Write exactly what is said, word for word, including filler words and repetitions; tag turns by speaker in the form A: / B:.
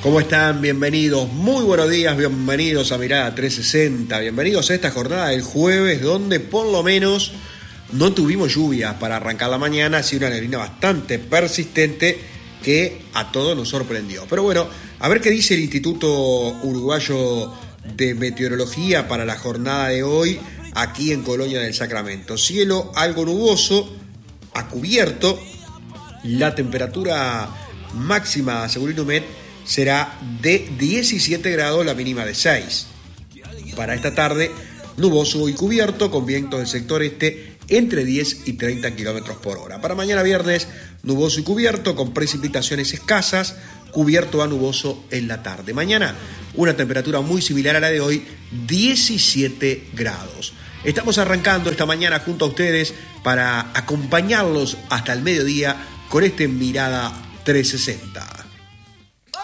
A: ¿Cómo están? Bienvenidos, muy buenos días, bienvenidos a Mirada trescientos sesenta, bienvenidos a esta jornada del jueves donde por lo menos no tuvimos lluvias para arrancar la mañana, así una neblina bastante persistente que a todos nos sorprendió. Pero bueno, a ver qué dice el Instituto Uruguayo de Meteorología para la jornada de hoy aquí en Colonia del Sacramento. Cielo algo nuboso, a cubierto, la temperatura máxima según Inumet será de diecisiete grados, la mínima de seis. Para esta tarde, nuboso y cubierto, con vientos del sector este entre diez y treinta kilómetros por hora. Para mañana viernes, nuboso y cubierto, con precipitaciones escasas, cubierto a nuboso en la tarde. Mañana, una temperatura muy similar a la de hoy, diecisiete grados. Estamos arrancando esta mañana junto a ustedes para acompañarlos hasta el mediodía con este Mirada trescientos sesenta.